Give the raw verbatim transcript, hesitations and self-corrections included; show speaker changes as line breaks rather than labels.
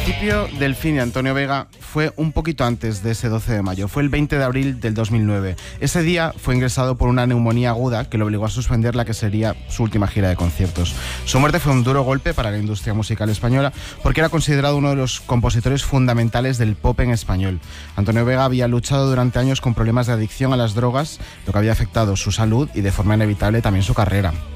principio del fin de Antonio Vega fue un poquito antes de ese doce de mayo, fue el veinte de abril del dos mil nueve. Ese día fue ingresado por una neumonía aguda que lo obligó a suspender la que sería su última gira de conciertos. Su muerte fue un duro golpe para la industria musical española porque era considerado uno de los compositores fundamentales del pop en español. Antonio Vega había luchado durante años con problemas de adicción a las drogas, lo que había afectado su salud y de forma inevitable también su carrera.